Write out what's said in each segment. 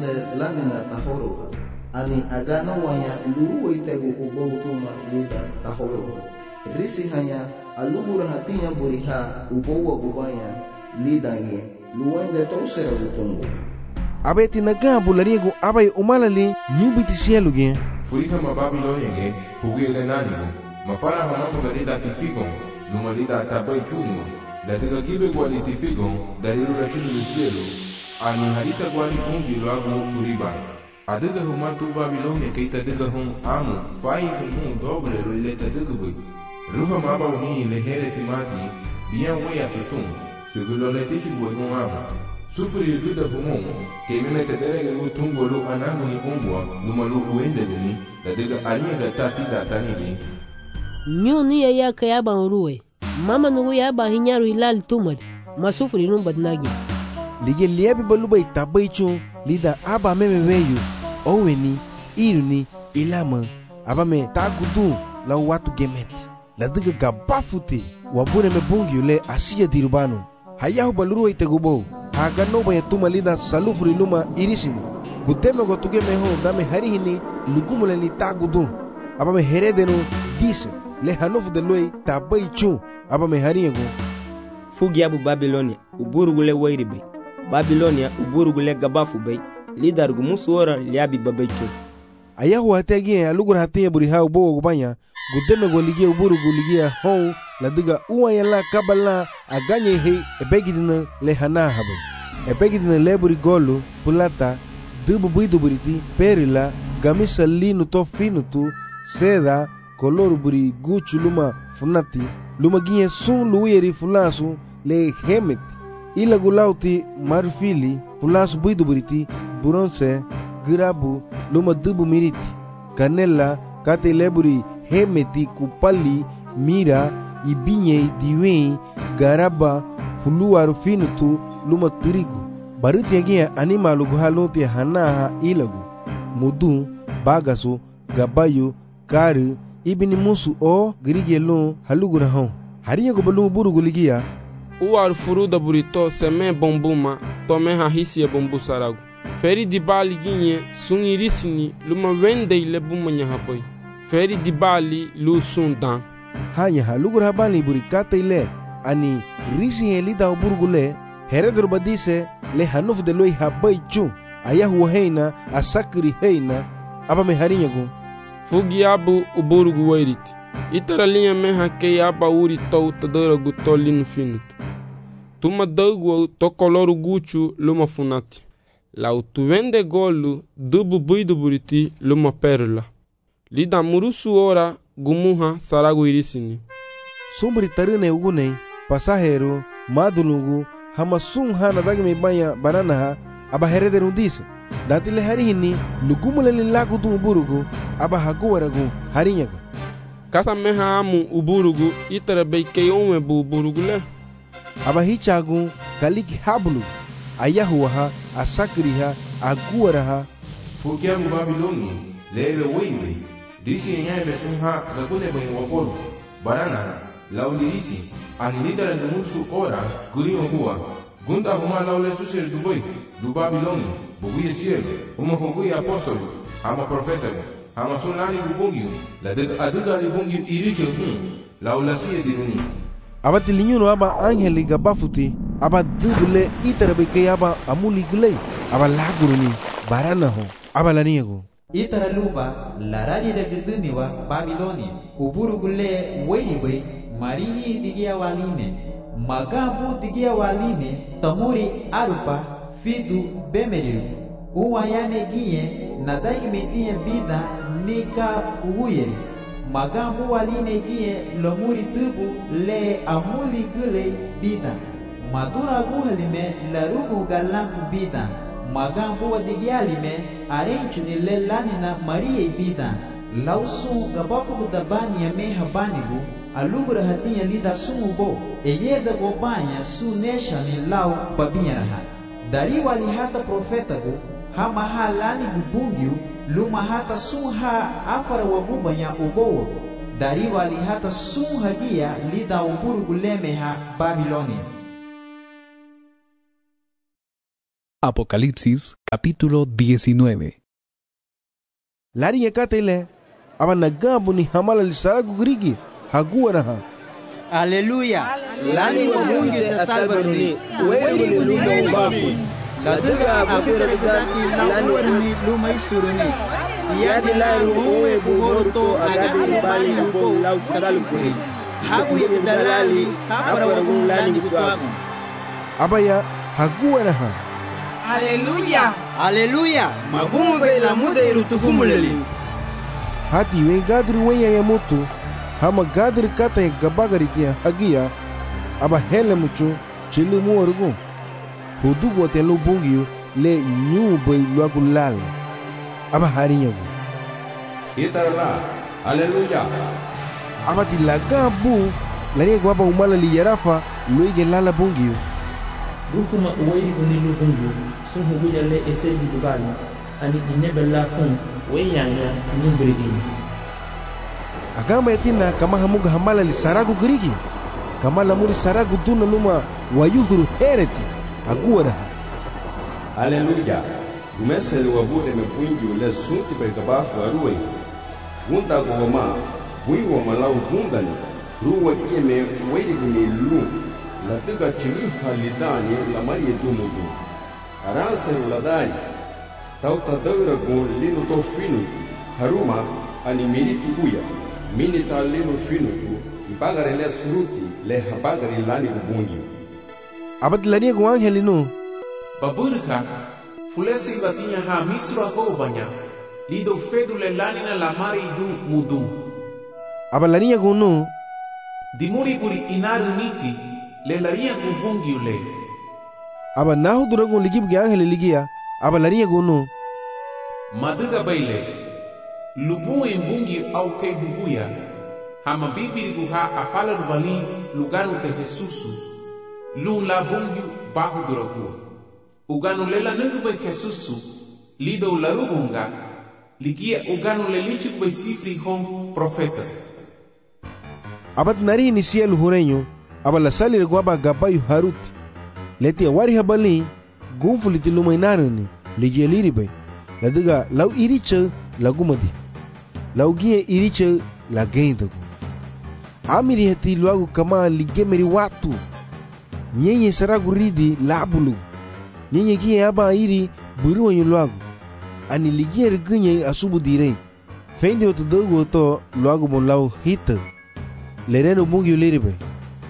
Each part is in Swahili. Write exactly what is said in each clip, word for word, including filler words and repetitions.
de lanina tahoro ani agano wanya luru itego ubotuma lida tahoro risi hanya alugura hatinya buriha ubowa gubanya lidangi luwende tosera gutungo abeti naga bularigo abai umalali nyubiti sieluge furika mababilonia ge hugile nanigo mafara hamambo malida tifigo lumalida tabai chuno la tega gibe gwali tifigo dalilu la chini lusielo ani harita gwali bungi lagu kuriba adega humatu babilonia keita dega hum amu fai hum doble lo ileta dega bui ruha maba uni lehere timati bien wea fitum segulo le tichi bui hum ama sufuri duda humum ke meme te dele lu tungo lu anangu ni umbwa numalu uende gani la dega alia da tati da tanigi nyu ni ya ya kaya ban ruwe mama nu ya ba hinyaru hilal tumad masufuri num badnagi lige liebi baluba itabaicho lida aba meme weyu oweni iruni ilama aba me tagudu la watu gemet la diga gabafute wabune me bungi le asiya dirubano hayahu baluru itegubo haga no baya tuma lida salufuri luma irisini gudeme gotuge me ho dame harihini lugumule ni tagudu aba me heredeno dise le hanofu de loi tabaicho aba me hariego fugi abu Babilonia uburugule wairibe Babilonia uburugule gabafu bay lidargu musuora liabi babaicho ayahu hategie alugura hatie buriha ubo gubanya gudeme goligie uburugu ligia hon la diga uwayala kabala aganye he ebegidina le hana habe ebegidina leburi golu pulata dubu buidu buriti perila gamisa linu to finutu seda kolor buri guchu luma funati luma gie sun luiri fulasu le hemet ila gulauti marfili fulasu buidu buriti bronze grabu luma dubu miriti canela kate leburi hemeti kupali mira ibinye diwe garaba fuluaru finutu luma tirigu baruti yagia animalu guhaloti hanaha ilagu mudu bagasu gabayu kari ibini musu o grigelo haluguna hon hariya go balu burugu ligia uar furuda burito seme bombuma tome hahisia bombu saragu feri di bali ginye sungirisini luma wende ile bumanya hapoi feri di bali lu sundan hanya halugura habani burikata ile ani risi elida burugule heredur badise le hanuf de loi habai chu ayahu heina asakri heina aba me hariya go fugi abu uburugu wairit itara linha meha ke aba uri tau tadara gutolin finut tuma dagu to koloru guchu luma funati la utuvende golu dubu buidu buriti luma perla lida murusu ora gumuha saragu irisini sumbri tarine ugune pasahero madulugu hama sum hana dagme banya banana aba herede rundise datile harihini lugumule lilagu du uburugu aba haguwaragu harinyaga kasa meha amu uburugu itara beike onwe bu uburugu le aba hichagu kaliki hablu ayahuha asakriha aguwaraha fukia mu Babiloni lebe wewe disi nyabe funha gakune bwen wapolu barana laulirisi anilidara numusu ora gurio huwa gunda huma laule susir duboy du Babiloni buguye siel huma huguye apostolo ama profeta ama sunani bubungi la de aduga li bungi irike hum laula siye diruni abati linyuno aba angeli gabafuti aba dubule itarabe ke aba amuli glei aba laguruni barana ho aba laniego itara luba larari de gduniwa Babilonia uburugule weiwe marihi digia waline magabu digia waline tamuri arupa fidu bemeriru uwayane gie nadagi metie bida nika uyeri magabu waline gie lomuri tubu le amuli gule bida madura guhalime larugu galanku bida magambo wadigialime arenchu ni lelani na maria bida lausu gabafu dabani ya meha banigu alugura hatinya lida sumubo eyeda gobanya su nesha ni lau babinyaraha dari wali hata profetagu hama halani gubungiu luma hata suha afara wagubanya ubowo dari wali hata suha gia lida uburu gulemeha Babilonia Apocalipsis capítulo diecinueve. Lari yakatele aba nagambo ni hamala lisaragu grigi haguaraha. Aleluya. Lani wa Mungu da salbarni. Wewe ni luma ubafu. Laduga abusira dati lani warni luma isuruni. Siyadi la ruwe buhorto agadi bali yubo lau tagalukuri. Habu ya dalali hapara wagun lani gitwamu. Abaya haguaraha. Aleluya. Aleluya. Magumu be la mude irutukumuleli. Hati we gadri weya ya mutu. Hama gadri kata ya gabagaritia hagia. Aba hele mucho chili muorugu. Hudugu wate lo bungio le nyube luagu lala. Aba harinyagu. Itarala. Aleluya. Aba tilaga bu. Lani guaba umala li yarafa luige lala bungio. Rukuma uwei unilu bungu sun huguya le esedi dubali ani inebella kun weyanya nimbrigini agama etina kama hamuga hamala li saragu grigi kama lamuri saragu duna luma wayuhuru hereti aguara. Aleluya. Umeseli wabude mepwingi ule sunti pegabafu aruwe gunda goma wiwa malau gundani ruwa kieme wedi guni lu la tiga chiri halidani la marie dumudu aransa uladai tauta daura gon lino to finu haruma ani miritu buya minita lino finu tu ibagare le suruti le habagare lani ubungi abad lani go angelino baburka fulesi batinya ha misra ho banya lido fedule lani na la mari du mudu abalani go no dimuri buri inaru niti le laria kubungi ule aba nahu durago ligib ge angel ligia aba laria go no maduga baile lubu embungi au ke bubuya hama bibiri guha afala rubali luganu te Jesusu lun la bungi bahu durago uganu lela nugu be Jesusu lido la rubunga ligia uganu le lichu be sifri hon profeta abat nari ni cielo hureño aba la salir guaba gabayu haruti leti wari habali gunfuliti lumainarani ligeliri bay la diga law iricha la gumadi law gie iricha la geindago amiri heti luagu kama ligemeri watu nyenye saragu ridi labulu nyenye gie aba iri buru wanyu luagu ani ligier gunye asubu direi feinde oto dogo to luagu mon law hita lereno bungi liri bay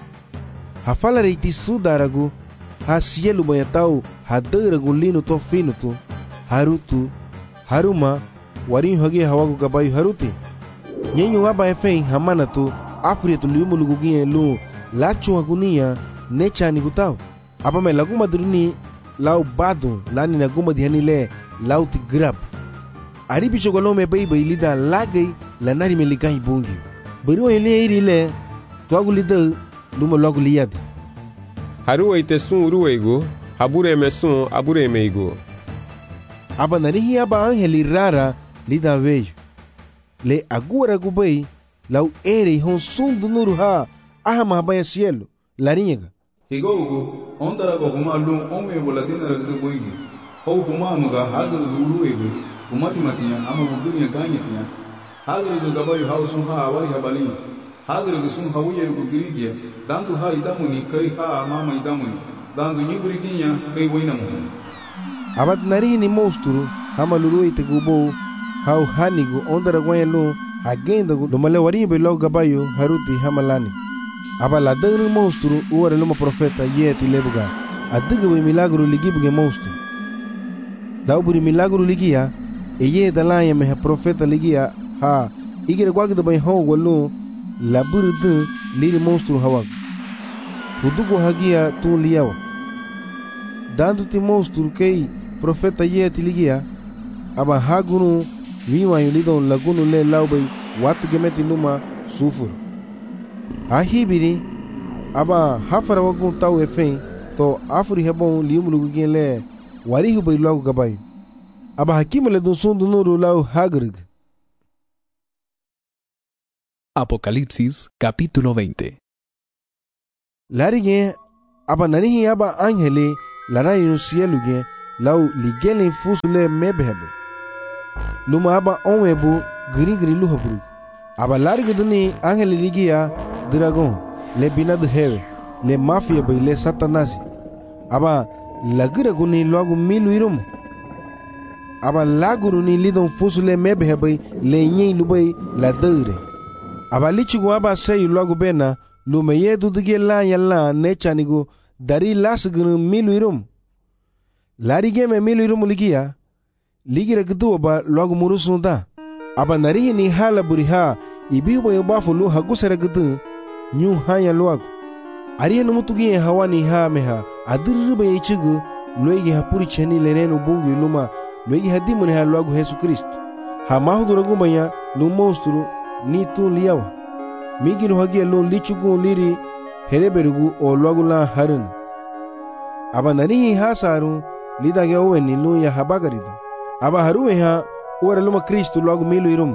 hafala reiti sudaragu ha cielo banhatau ha daragu lino to fino tu harutu haruma warin hage hawagu gabayu haruti nyenyo aba efei hamana tu afritu liumulugu gie lu lachu agunia nechani gutau apa me lagu madruni lau badu lani na guma dihani le lau ti grab ari bichogolo me bay bay lida lagay lanari me ligai bungi buru ele iri le tuagu lida luma logo liad haruwe te sun ruwego habure me sun abure meigo aba narihi aba angeli rara lida veio le agora gubei lau ere hon sun do nuru ha ahama baya cielo laringa higogo ondara go kuma lu ome boladina ragde boigi ho kuma amuga hagar ruwego kumati matiya ama budunya ganyetiya hagar go gabayu hausun ha awari habali hagar go sun hawuye go girigia dantu ha itamuni kai ha mama itamuni dantu nyiburiginya kai wainamu abat nari ni monstru hama lulu ite gubo hau hanigo ondara gwayelo agenda go lumale wari be lo gabayo haruti hamalani aba la dangru monstru uwara luma profeta yeti lebuga adiga we milagro ligibuge monstru dauburi milagro ligia eye dalaya me profeta ligia ha igere gwagda bay ho wolu la burdu liri monstru hawag hudugo hagia tu liyawa dandu ti monstru kei profeta yeti ligia aba hagunu viwa yulidon lagunu le laubay watu gemeti luma sufur ahibiri aba hafara wagun tau efen to afuri hebon liumulugu gen le warihu bay lagu gabay aba hakimale dun sundu nuru lau hagrig. Apocalipsis capítulo veinte. Larige aba narihi aba angele larari no cielo gen lau ligelen fusule mebehebe. Luma aba onwebu giri giri luhaburu. Aba larguduni angel ligia dragon le binad hewe le mafia bay le satanasi. Aba lagiraguni logu milu irum. Aba laguruni lidon fusule mebehebe le nyei lubay la deure. Aba lichigu aba sayu logu bena lume yedu dige la yalla nechanigu dari lasgunu milu irum. Larige me milu irum ligia ligira gdu aba logu murusunda. Aba narihi ni hala buriha ibibo yobafu lu hagusera gdu nyu hanya logu. Ariya numutugi hawani ha meha adirba yichigu loigi hapuri cheni lerenu bungu luma loigi hadimune ha logu Yesu Kristo. Ha mahuduragu banya lu monstru ni tu liyawa. Miginu hagia lu lichugu liri hereberugu o logu la harun. Aba narihi ha saru lidage oweni lu ya habagaridu. Aba haruwe ha ora luma Kristo logu milu irum.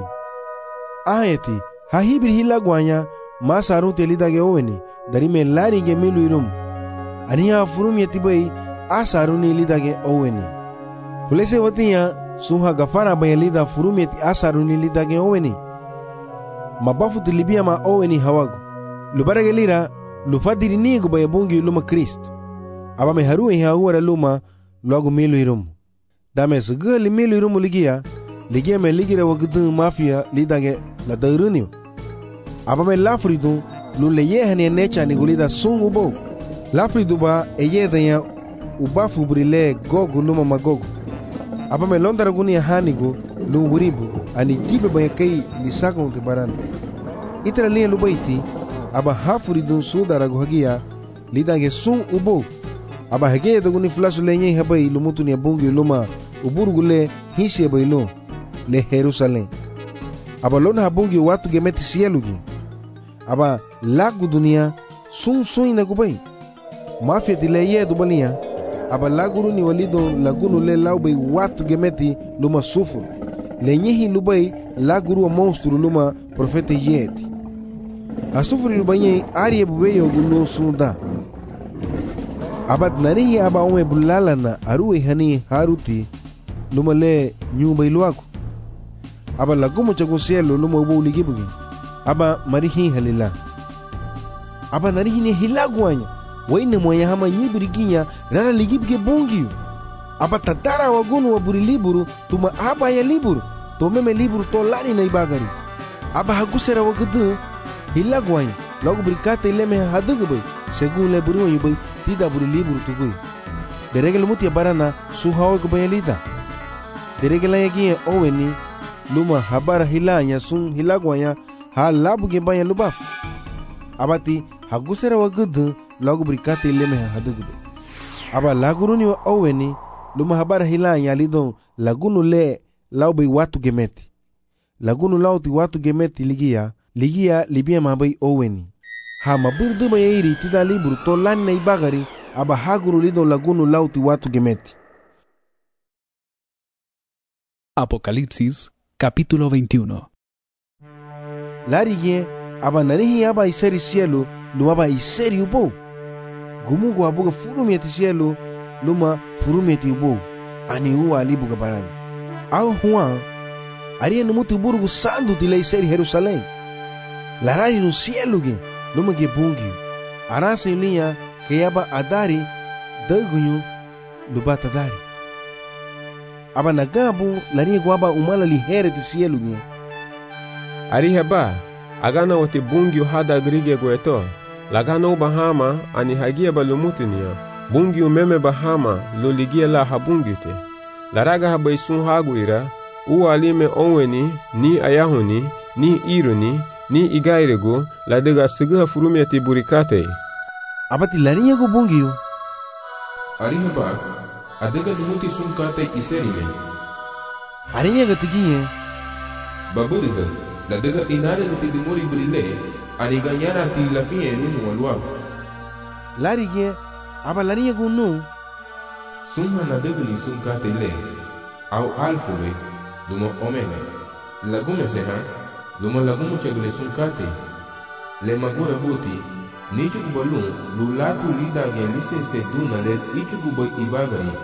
Aheti ha hibir hila guanya ma saru te lidage oweni dari me lari ge milu irum. Aniha furum yetibai asaru ni lidage oweni. Fulese watiya suha gafara baya lida furum yeti asaru ni lidage oweni. Mabafu tilibia ma oweni hawagu. Lubarage lira lufadiri nigu baya bungi luma Kristo. Aba me haruwe ha uara luma logu milu irum. Dame segali milu irum ligia ligia me ligira wagdu mafia lidage la dairuniu. Aba me lafridu lu leye hane necha ni gulida sungu bo. Lafridu ba eye danya ubafu brile gogu luma magogu. Aba me londara guni hanigu lu wuribu ani jibe baya kai lisago unte barana. Itra liya lu baiti aba hafridu sudara guhagia lidage sun ubo. Aba hege daguni flasu lenye habai lumutu ni bungi luma uburugule hisi bailo le Jerusalem. Aba lona habungi watu gemeti sielugi. Aba lagu dunia sun sun na kubai. Mafia tileye dubalia. Aba laguru ni walido lagunu le laubay watu gemeti luma sufur. Lenyehi lubai laguru wa monstru luma profete yeti. Asufuri lubaye ariye bubeyo gulu sunda. Abad narihi aba ome bulalana aruwe hani haruti luma le nyumba iluaku. Aba lagumu chago cielo luma ubo uligibugi. Aba marihi halila. Aba narihi ni hilaguanya. Waine mwaya hama nyibiriginya rana ligibuge bungiu. Aba tatara wagunu waburi liburu tuma aba ya liburu. Tomeme liburu to lari na ibagari. Aba hagusera wagadu hilaguanya. Logo berikata ileme hadugubai. Según le buru yubai tida buru liburu tugui. Deregel mutia barana suhawa kubayalida. Deregela yagia oweni luma habara hilanya sun hilaguanya ha labu gebanya lubaf. Abati hagusera wagudu logo berikata ileme hadugubai. Aba laguruni wa oweni luma habara hilanya lidon lagunu le laubai watu gemeti. Lagunu lauti watu gemeti ligia ligia libia mabai oweni. Ha mabirdu bayairi tida liburu to lani na ibagari aba haguru lido lagunu lauti watu gemeti. Apocalipsis capítulo veintiuno. Larige aba narihi aba iseri cielo lu aba iseri ubo. Gumugu abuga furumeti cielo luma furumeti ubo. Ani uwa alibuga barani. Au huwa aria numuti burugu sandu tila iseri Jerusalem. Larari no cielo ge luma ge bungi. Arasa ilia ke yaba adari dagunyu lubata dari. Aba nagabu lari gwaba umala lihere ti cielo ge. Ari heba agana wote bungi hada grige gweto. Lagano bahama ani hagia balumutinia. Bungi umeme bahama loligia la habungite. Laraga habaisun haguira. Uwa alime onweni ni ayahuni ni ironi ni igairego la dega siga furumeti burikate. Abati lariya go bungiyo. Arihaba adega dumuti sunkate iserime. Ariya gatigiye. Baburiga la dega inare nuti dimuri burile ariganyana ti lafie nunu walwa. Lariye aba lariya go no. Sunha na dega ni sunkate le au alfuwe luma omega. Lagume seha luma lagumu chagle sunkate le magura buti nichu kubalun lulatu lida ge lise se duna le ichu kubai ibagari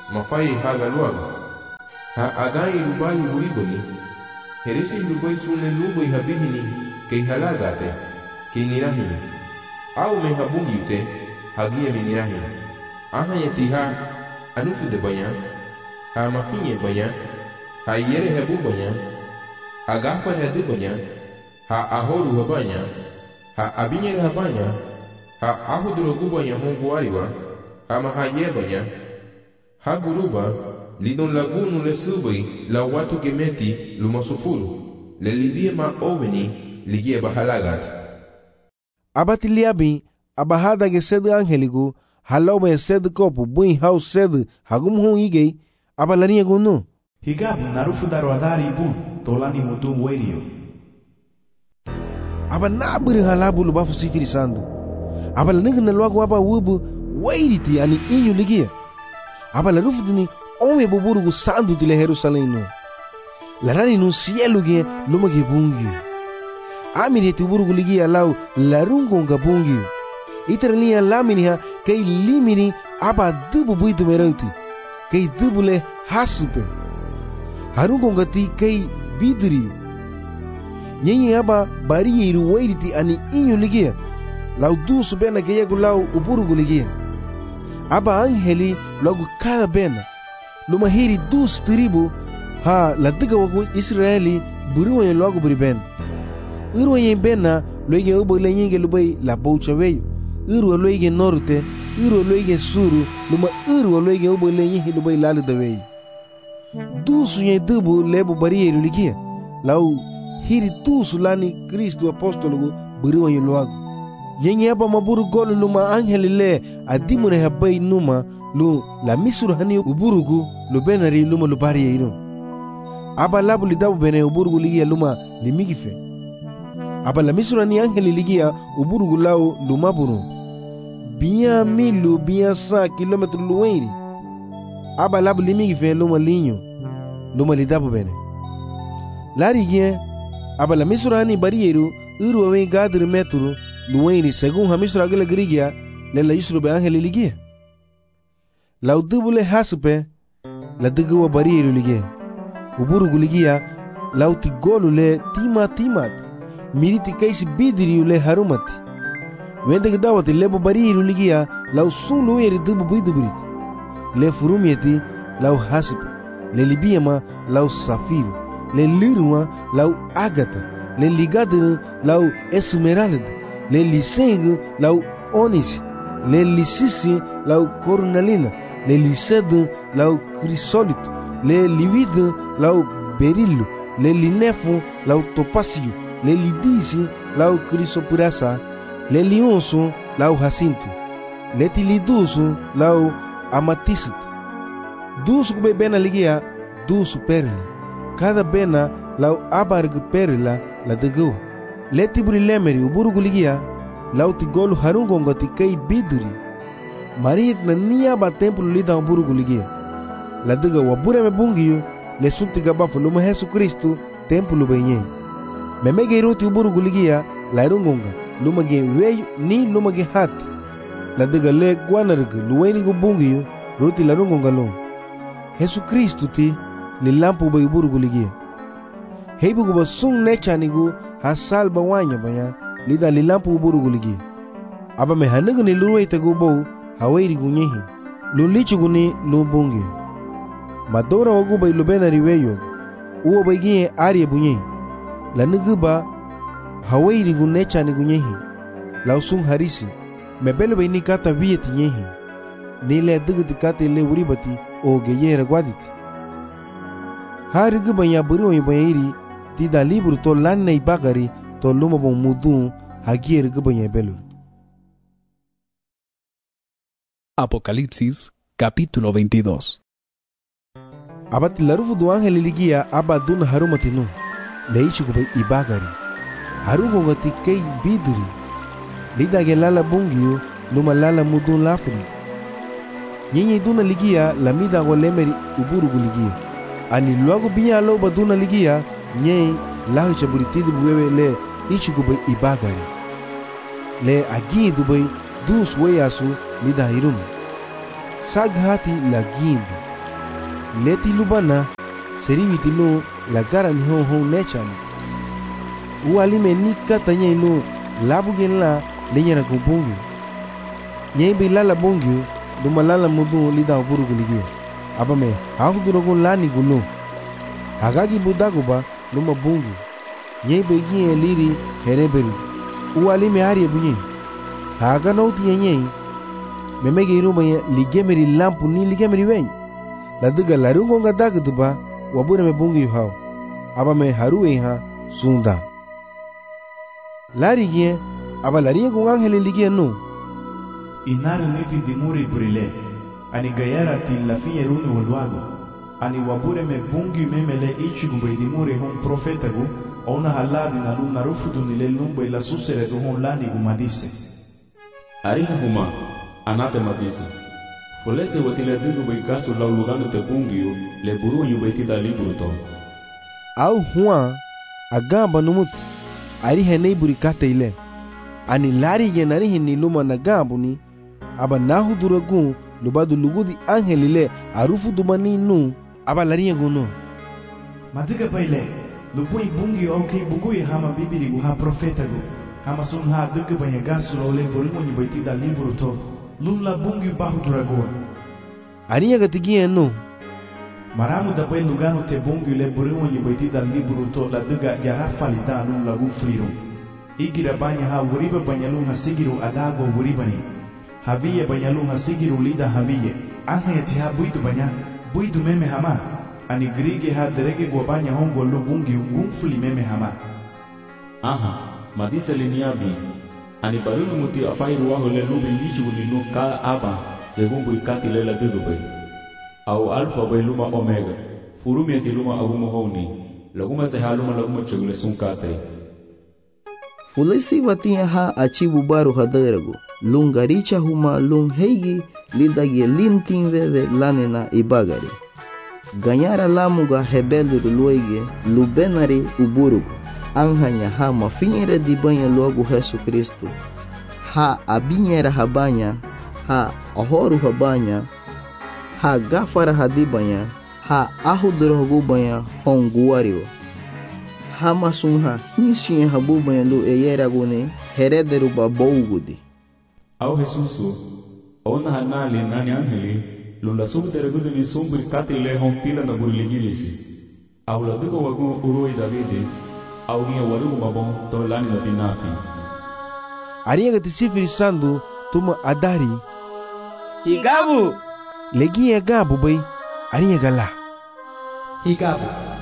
mafai haga luago. Ha agai rubali buriboni, heresi lubai sune lubai habihini kei halagate, kei nirahi. Au me habungi ute, hagia me nirahi. Aha yatiha anufu de banya, ha mafinye banya, ha yere habu banya, ha gafa hadu banya, ha ahoru habanya, ha abinyere habanya, ha ahudrogu banya hongu wariwa, ha mahaye banya, ha guruba, lidon lagunu le subai la watu gemeti lumasufuru, le libie ma oveni ligie bahalagat. Abati liabi, abahada ge sed angeligu, halauba sed kopu, bui hau sed, hagum hon igei, abalania gunu. Higabu narufu daruadari bun, tolani mutum werio. Aba nabiri halabu lubafu sifiri sandu. Aba lanig na luagu aba wubu, wairiti ani inyu ligia. Aba la rufu dini, onwe buburugu sandu dile Jerusalem no. Larani no cielo ge luma ge bungi. Amiri tu burugu ligia lau larungo nga bungi. Iterania laminiha kei limini aba dubu buitu merauti. Kei dubu le hasupe. Harungo nga ti kei bidri. Nyenye aba bari iru wairiti ani inyu ligia. Lau dusu bena ke yegu lau uburugu ligia. Aba angeli lagu kada bena. Luma hiri dus tribu ha ladiga wagu Israeli buru yen lagu buri ben. Iru yen bena loige ubo le yenge lubai la boucha weyo. Iru loige norte, iru loige suru, luma iru loige ubo le yenge lubai la da weyo. Dusu yen dubu lebu bari iru ligia. Lau hiri dusu lani Kristo apostolo buru yen lagu. Yenye aba maburu golu luma angeli le adimune habai numa lu la misuru hani uburugu lu benari luma lu bari yinu. Aba labu lidabu bene uburugu ligia luma limigife. Aba la misuru hani angeli ligia uburugu lau luma buru. Biya milu biya sa kilometru luwairi. Aba labu limigife luma linyo luma lidabu bene. Lari gien aba la misuru hani bari yiru iru awe gadri metru luwaini según hamisro agile grigia le la isro be angeli ligia. La udubule hasupe la duguwa bariru ligia. Uburugu ligia la utigolu le tima timat. Miriti kaisi bidiriu le harumati. Wende gdawati lebo bariru ligia la usun luweri dubu biduburit. Le furumieti la hasupe. Le libiama la safiru. Le lirua la agata. Le ligadiru la esmeralda. Le liseng lau onis, le lisisi lau cornalina, le lised lau crisolito, le livid lau berillo, le linefo lau topasio, le lidisi lau crisopurasa, le lionso lau jacinto, le tiliduso lau amatista. Dusu kube bena ligia, dusu perla, cada bena lau abarg perla la degua. Leti buri lemeri uburugu ligia lauti golu harungo ngoti kei biduri marit na niya ba templo lida uburugu ligia la diga wabure me bungiyo le sunti gabafu luma Jesu Kristo templo benye memege iruti uburugu ligia la irungonga luma ge weyo ni luma ge hati la diga le guanarg luweni gu bungiyo ruti la rungonga lo Jesu Kristo ti li lampu ba uburugu ligia heibu gu basung nechanigu hasal bawanya banya lida lilampu uburugu ligi aba me hanagu ni luwe tagu bo hawairi gunyehi lulichu guni lubungi madora wagu bay lubena riweyo uwo baygie ari bunyehi la nuguba hawairi gunecha ni gunyehi la usung harisi mebele bay ni kata vieti nyehi ni le dugu kate le uribati o geyera gwaditi hari guba ya buru yibayiri tida libro to lanna ibagari to luma bon mudu hagier gubanye belur. Apocalipsis capítulo veintidós. Abati larufu du ángel ligia aba dun harumatinu leichi gubay ibagari harugo ngati kei biduri lida gelala bungiu luma lala mudu lafri nyinyi duna ligia lamida golemeri uburugu ligia ani luago biya lo baduna ligia nyei lahu chaburitidi buwewe le ichi gubay ibagari le agi dubay dus weyasu lida hirum saghati la gindu leti lubana seriviti lo la gara ni hon hon nechani ualime ni katanya lo labu gen la lenyara ko bongi nyai be lala bongi do malala mudu lida buru guligio abame haku duro go lani gulo agagi budago ba luma bongi nyai be gi liri hereberu ualime ari bunyi haga nauti nyai memege iruma ligemeri lampu ni ligemeri wen la diga larungo nga dagduba wabure me bungi hao aba me haruwe ha sunda lari gie aba lari ko angele ligie no inari niti dimuri brile ani gayara tin la fie runi wolwago ani wabure me bungi memele ichi gube dimuri hon profeta gu ona haladi na luna rufudu nile lumbo ila susere gu hon lani gu madise ariha huma anate madise Polese watile digu bai kaso lau lugano te bungiu le buru yu bai tida liburu to. Au huwa agamba numut ari henei buri kate ile. Ani lari yenari hini luma na gambu ni aba nahu duragun lubadu lugudi angelile arufu dumani nu aba lari yeguno. Madiga baile lupui bungi au kei bugui hama bibiri gu ha profeta gu hama sun ha diga bai gaso lau le buru yu bai tida liburu to. Lula bungi bahu duragoa. Arinha gatigia no. Maramu da bai lugano te bungi le buriwa ni baiti da liburu to la duga yara falita no la gufriru. Igira banya ha wuriba banyalu ha sigiru adago wuribani. Haviye banyalu ha sigiru lida haviye. Anga te ha buidu banya buidu meme hama. Ani grige ha derege go banya hongo lu bungi gumfuli meme hama. Aha, madisa liniabi. Ani barunu muti afairu waho le lubi lichu ninu ka aba según buikati le la digo bay. Au alfa bay luma omega. Furumi ati luma aguma honi. Laguma se haluma laguma chugule sunkate. Fulesi watia ha achibu baru hadarago. Lungaricha huma lung heigi lindagi limtin veve lanena ibagari. Ganyara lamuga hebeluru luege lubenari uburugo. Anhanya ha mafinhera de banha logo Jesus Cristo. Ha abinhera rabanha, ha ahoro rabanha, ha gafara hadibanha, ha ahudrogo banha honguario. Ha masunha hinshin habu banha lo eyeragone herederu babougudi. Ao Jesusu, ona hanali nani angeli, lula subteregudu ni sumbri katile hontila na burligilisi. Ao la dugo wagu uroi Davide. Alguém warugo mabon to lani na binafi. Arinha gatisifiri sandu tuma adari. Higabu. Legi ya gabu bay. Arinha gala. Higabu.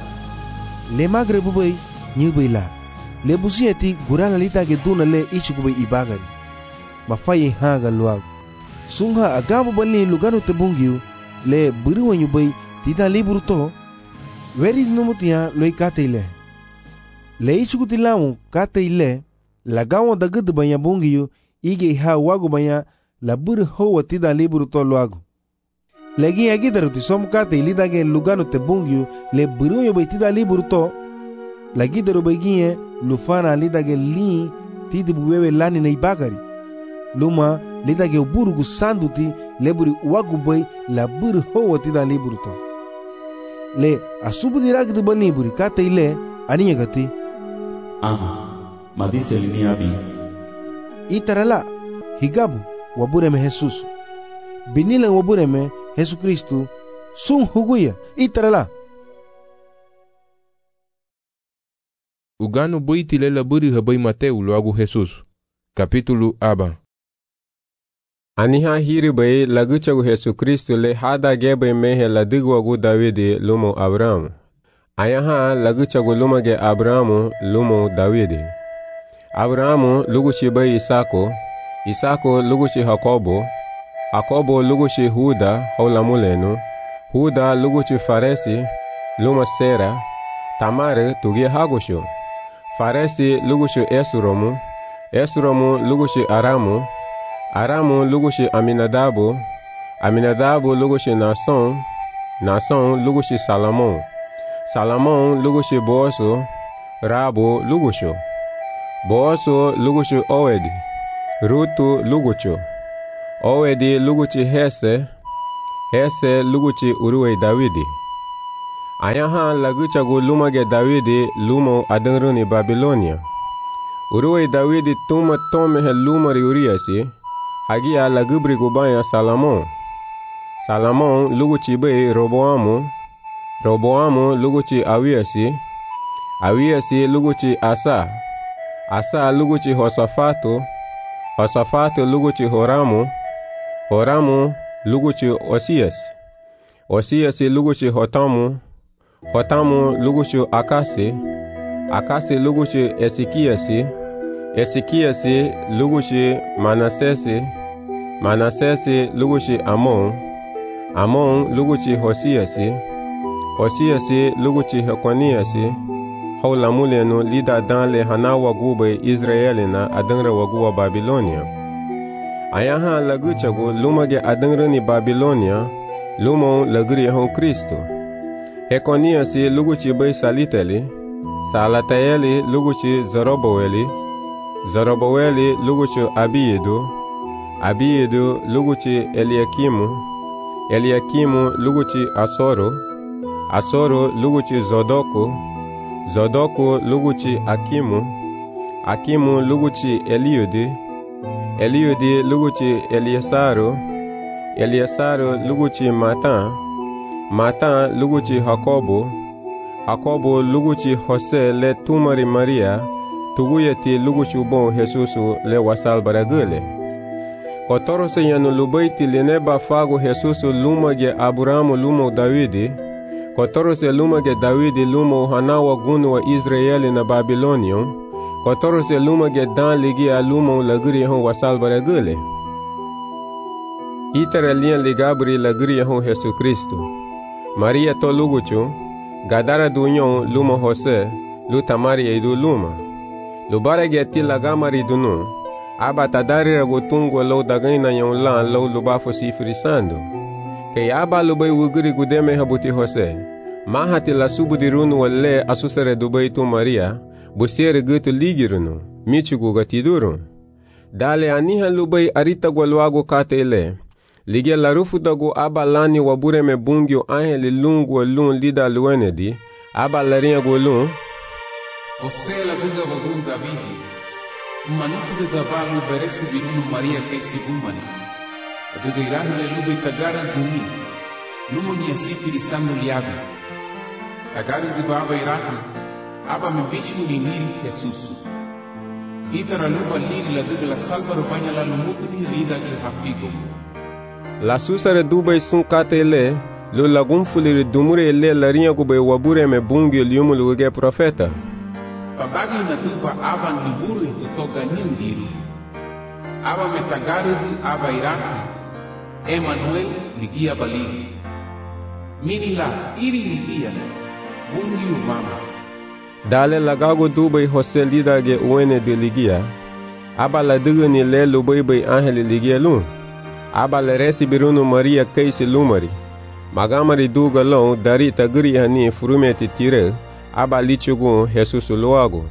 Le magre bubay nyubay la. Le busieti gurana lita ke duna le ichikubay ibagari. Mafaye hanga luag. Sungha agabu bali lugano te bungiu le buriwa nyubay tida liburu to. Veri numutia loi kate ile. Le ichukuti lamu kate ile la gawa da gudu banya bungiyu ige ha wagu banya la buru hoa tida liburu to luagu. Legi agidaru ti som kate ilidage lugano te bungiyu le buru yo bay tida liburu to la gidaru bagiye lufana lidage li tidi buwewe lani na ibagari. Luma lidage uburugu sanduti le buru wagu bay la buru hoa tida liburu to. Le asubu diragdu bani buri kate ile aniya gati. Aha, madise liniabi. Itarala, higabu, wabureme Jesus. Binila wabureme Jesus Cristo. Sun huguya, itarala. Ugano boiti lela buri habai Mateu loagu Jesus. Capítulo aba. Aniha hiri bai laguchagu Jesus Cristo le hada gebe mehe ladigwagu Davide lumo Abraham. Ayaha laguchagu lumage Abrahamu lumo Davide. Abrahamu lugushi bai Isako, Isako lugushi Jacobo, Jacobo lugushi Huda haulamulenu, Huda lugushi Faresi, luma Sera, Tamare tugi Hagushu, Faresi lugushi Esromu, Esromu lugushi Aramu, Aramu lugushi Aminadabu, Aminadabu lugushi Nason, Nason lugushi Salomon, Salomon lugushi Boazu, Rabu lugushu, Boazu lugushi Owedi, Rutu luguchu, Owedi lugushi Hese, hese luguchi uruwe Dawidi. Ayaha laguchagu lumage Dawidi lumo adangruni Babilonia. Uruwe Dawidi tuma tome he lumari Uriasi, hagia lagubri gubaya Salomon. Salomon luguchi be Roboamu, Roboamu luguchi Awiasi, Awiasi luguchi Asa, Asa luguchi Hosafatu, Hosafatu luguchi Horamu, Horamu luguchi Osias, Osias luguchi Hotamu, Hotamu luguchi Akasi, Akasi luguchi Esikiasi, Esikiasi luguchi Manasesi, Manasesi luguchi Amon, Amon luguchi Hosiasi, Hosiasi luguchi Hekoniasi, Haula mulenu lida dan le hana wagube Israelina adangra waguwa Babilonia. Ayaha laguchagu lumage adangrani Babilonia, lumo lagri hon Kristo. Hekoniasi luguchi bay Saliteli, Salataeli luguchi Zorobaweli, Zorobaweli luguchi Abiedu, Abiedu luguchi Eliakimu, Eliakimu luguchi Asoro, Asoro luguchi Zodoku, Zodoku luguchi Akimu, Akimu luguchi Eliudi, Eliudi luguchi Eliesaru, Eliesaru luguchi Matan, Matan luguchi Hakobu, Hakobu luguchi Jose le tumari Maria, tuguyeti luguchi bon Jesusu le wasal baragule. Kotorose yanu lubaiti lineba fagu Jesusu lumage Aburamu lumo Dawidi, Kotorose lumage Dawidi lumo hanawa gunu wa Israeli na Babilonion, Kotorose lumage dan ligi a lumo lagri hon wasal baragule. Itara lian ligabri lagri hon Jesu Kristo. Maria to luguchu, gadara dunyon lumo Jose, lutamari eidu luma. Lubarage ti lagamari dunu, aba tadari ragotungo lo dagaina yon lan lo lubafo sifrisando. Kay aba lubay wuguri gudeme habuti Jose, mahati la subu dirunu wale asusere dubay tu Maria, busiere gutu ligirunu, michugu gatiduru. Dale aniha lubay arita gwalwago kate ile, lige la rufu dago aba lani wabure me bungyo ahe li lungu lun lida luenedi, aba laria golun. Jose la gunga wagun Davidi, manufu de gabalu beresi birunu Maria kesi gumani. Adega iranu le lube tagaran tuni, lumo ni asifiri sanu liaga. Tagaru de baba irahu, aba me bichu ni niri Jesusu. Itara luba liri la dega la salva rupanya la lumutu ni lida ki hafigo. La susare dubay sun kate ile, lo lagum fuliri dumure ile la rinha gube wabure me bungi liumu luge profeta. Pabagi na tupa aba niburu itutoga niu aba metagarudi aba iraki, Emmanuel ligia baligi. Minila iri ligia, bungi umama. Dale lagago dubay Jose lidage uene de ligia, aba la digani le lubay bay angeli ligia lun. Aba le resi birunu Maria keisi lumari. Magamari duga long dari tagri hani furumeti tire, aba lichugun Jesus loago.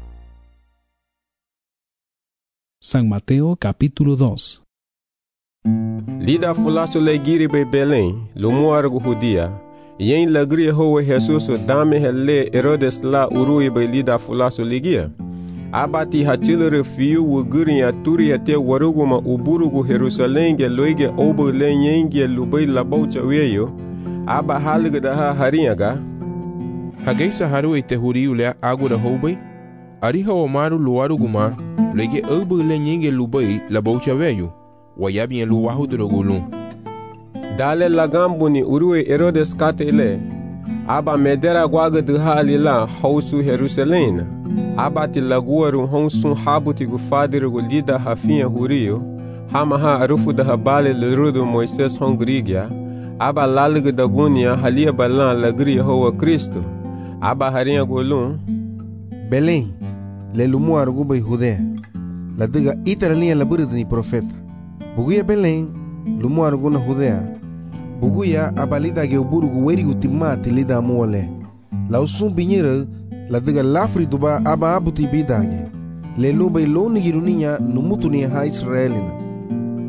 San Mateo capítulo dos. Lida fulaso le giri be Belém, lumuargo judia, yen lagri howe Jesus dame hele Herodes la urui be lida fulaso ligia. Abati hachilere fiu wuguri ya turi ya te waruguma uburugu Jerusalenge loige obo lenyenge lubai labaucha weyo, aba halga daha harinyaga. Hageisa haru ite huriulea agura hobai, ariha omaru luaruguma, loige obo lenyenge lubai labaucha weyo, wayabien luwahu drogulun. Dale lagambuni urue Herodes kate ile, aba medera gwaga daha alila hausu Jerusalena. Abati laguaru honsun habuti gu fadiri gu lida hafinha hurio, hamaha arufu da habale lerudu Moises hongrigia, aba lalig dagunia halia balan lagri hoa Cristo, aba harinha golun. Belém, le lumu arguba Judea, la diga itaralinha laburidni profeta. Buguia Belém, lumu arguna Judea, buguia abalida ge uburu gu weri gu timati lida muole, la usun binyere la diga lafri duba aba abuti bidage le lobe lo nigirunia numutu ni ha Israelina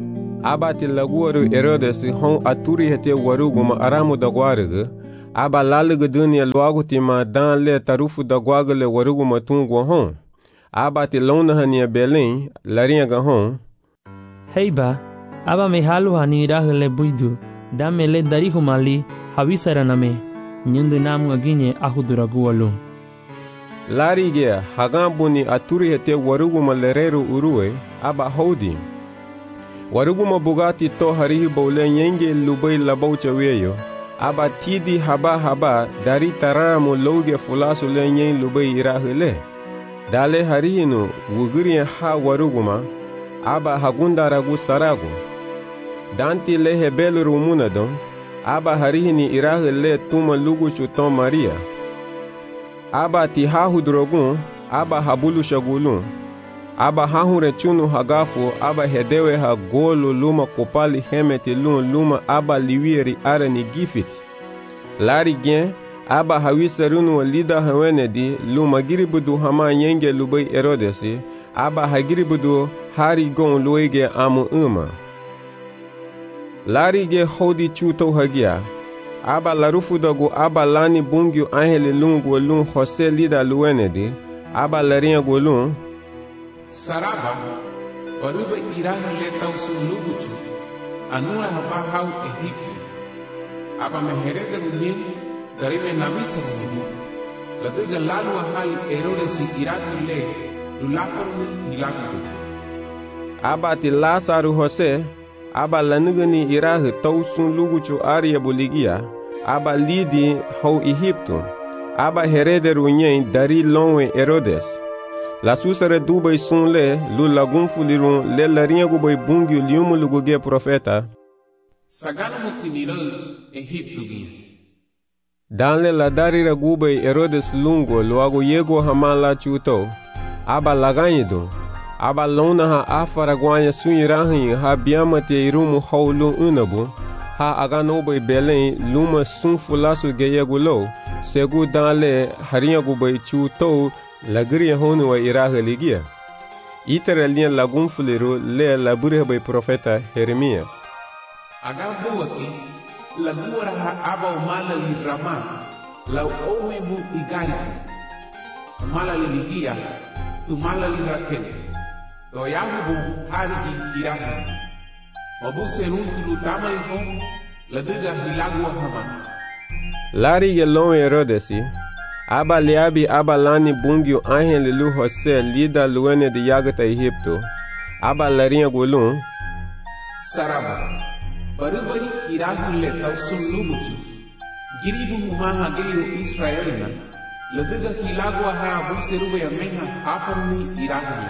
aba ti laguaru Herodes hon aturi hete waruguma aramu dagwarga aba laluga dunia luagu ti ma dan le tarufu dagwaga le waruguma tungwa hon aba ti lona hania Belém laringa hon Heiba aba me halu hani rahle buidu dame le darihu mali hawisara name nyundu namu aginye ahuduragu alu Larige hagambuni aturi hete waruguma lereru urue aba hodi waruguma bugati to harihi bole nyenge lubai labaucha weyo aba tidi haba haba dari taramu loge fulasu le nyen lubai irahile dale harihinu wuguriya ha waruguma aba hagundaragu saragu danti lehe beluru munadon aba harihini irahile tuma lugu chuton Maria aba ti hahudrogun aba habulu shagulun aba hahure chunu hagafu aba hedewe ha golu luma kopali hemeti lun luma aba liwieri arani gifit lari gen aba hawisarunu lida hawenedi luma giribudu hama yenge lubai Herodesi aba hagiribudu hari gon luege amu uma lari ge hodi chuto hagia aba larufu dogu aba lani bungyu angele lungu lun Jose lida luenedi aba larinha golun Saraba waruba iraha le tausu luguchu anua haba hau Egipto aba meherega runyen darime namisa runyen laduga lalu hali Herodes iraku le lulafaruni hilaku aba ti Lasaru Jose aba lanugani iraha tausu luguchu aria boligia aba lidi hau Egipto aba herede runyen dari lonwe Herodes la susare dubai sun le lu lagun fulirun le larinha gubai bungi liumu luguge profeta sagana mutiniro Egipto gi dan le la darira gubai Herodes lungo luago yego hamala chuto aba laganyido aba lona ha afara guanya sunirahin ha biamate irumu hawlu unabu ha agano bai Belém luma sun fulasu geyegulo segu dan le harinha gubai chuto lagri honu wa iraha ligia itera linha lagun fulero le labure bai profeta Jeremias agabuati lagura ha aba mala irama la owe bu igaya mala ligia tu mala liraken to yahu bu harigi iraha obu serun tu tamari ko laduga hilagwa hama lari gelon Herodesi aba liabi aba lani bungyu angele lu Jose lida luene de yagata Egipto aba larinha golun Saraba barubari irahu le tausun luguchu giribu maha geyo Israelina laduga hilagwa ha abu serube ya meha hafaruni irahu le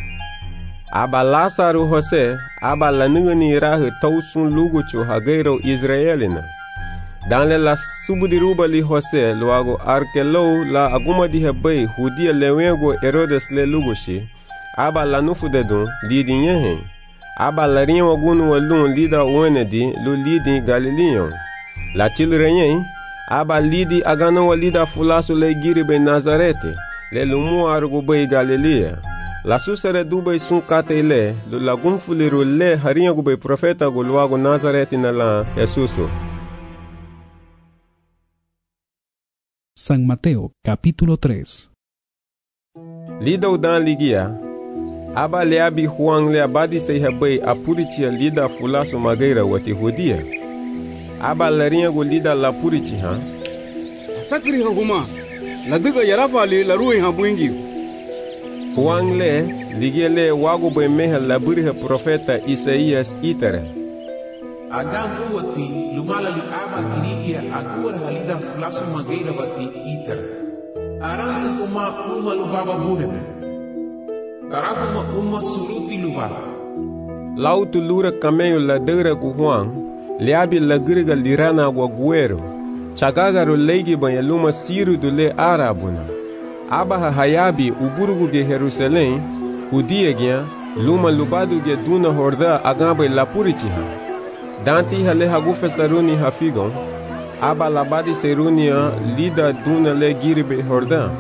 aba Lasaru Jose aba lanugani irahu tausun luguchu hageiro Israelina dans le la subudiruba li Jose luago arkelo la aguma di hebei hudia lewego Herodes le lugoshi aba la nufu de dun lidi nyehe aba la rinha wagunu walun lida wenedi lu lidi Galileon la chilrenye aba lidi agano walida fulasu le giribe Nazarete le lumu argo bei Galilea la susere dubai sun kate le lu lagun fuliru le harinha gube profeta go luago Nazarete na la Jesuso. San Mateo, capítulo tres. Lida udan ligia, aba leabi Juan le abadi se hebei apuritia lida fulasu mageira wati hudia. Aba larinha go lida la purici ha. Sakri ha huma, la diga yarafali la ruin ha buingi. Juan le ligia le wago be meha laburi ha profeta Isaías itere. Agamu wati lumala li aba kirigia agura halida fulasu mageira wati iter. Aransa kuma uma lubaba bunebe. Tarakuma uma suruti lubaba. Lautu lura cameio la dura ku Juan, liabi la giriga lirana wa guero. Chagagaru leigi banha luma siru do le arabuna. Aba hayabi uburugu ge Jerusalém, udia gya luma lubadu ge duna horda agabe la puritiha. Danti hale hagu festaruni hafigon, aba labadi serunia lida duna le giribe hordan.